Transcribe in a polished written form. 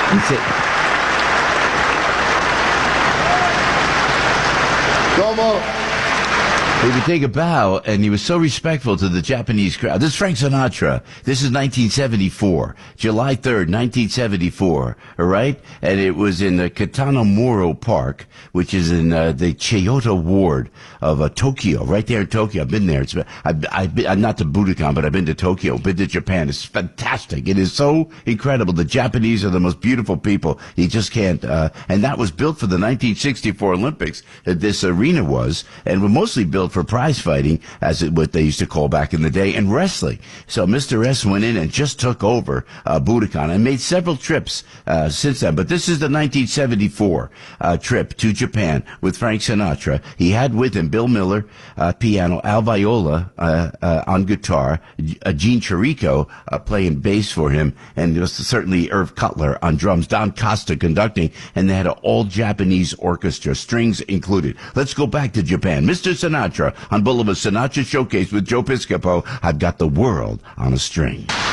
He said, Como? he would take a bow, and he was so respectful to the Japanese crowd. This is Frank Sinatra. This is 1974, July 3rd, 1974, all right? And it was in the Katanomoro Park, which is in the Chiyoda ward of Tokyo, right there in Tokyo. I've been there. I'm not to Budokan, but I've been to Tokyo, been to Japan. It's fantastic. It is so incredible. The Japanese are the most beautiful people. You just can't. And that was built for the 1964 Olympics. This arena was, and were mostly built for prize fighting, what they used to call back in the day, and wrestling. So Mr. S went in and just took over Budokan and made several trips since then. But this is the 1974 trip to Japan with Frank Sinatra. He had with him Bill Miller, piano, Al Viola on guitar, Gene Chirico playing bass for him, and there was certainly Irv Cutler on drums, Don Costa conducting, and they had an all-Japanese orchestra, strings included. Let's go back to Japan. Mr. Sinatra on Boulevard Sinatra Showcase with Joe Piscopo. I've got the world on a string.